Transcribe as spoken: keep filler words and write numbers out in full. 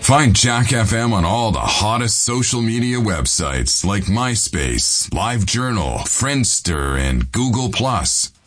Find Jack F M on all the hottest social media websites like MySpace, LiveJournal, Friendster, and Google Plus.